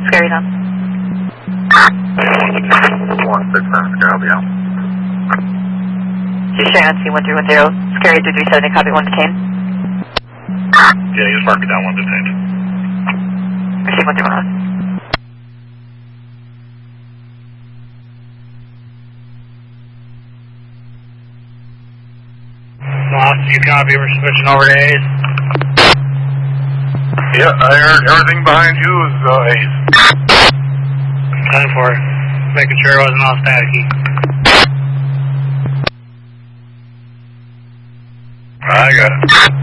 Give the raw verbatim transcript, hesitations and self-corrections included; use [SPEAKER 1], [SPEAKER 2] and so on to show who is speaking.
[SPEAKER 1] Scary on.
[SPEAKER 2] one six nine, copy out.
[SPEAKER 1] She's sharing on C one three one zero. Scary three three seven, copy one detained.
[SPEAKER 2] Yeah, you just mark it down, one detained.
[SPEAKER 1] C one three one.
[SPEAKER 3] Lost, you copy, we're switching over to A's.
[SPEAKER 2] Yeah, I heard everything behind you is uh, A's.
[SPEAKER 3] ten four, making sure it wasn't all staticky.
[SPEAKER 2] I got it.